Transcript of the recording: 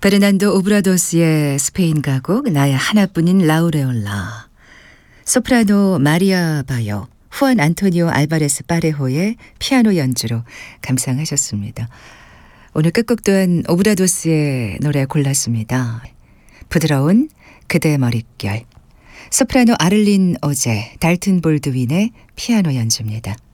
베르난도 오브라도스의 스페인 가곡 나의 하나뿐인 라우레올라, 소프라노 마리아 바요, 후안 안토니오 알바레스 파레호의 피아노 연주로 감상하셨습니다. 오늘 끝곡 또한 오브라도스의 노래 골랐습니다. 부드러운 그대 머릿결, 소프라노 아를린 오제, 달튼 볼드윈의 피아노 연주입니다.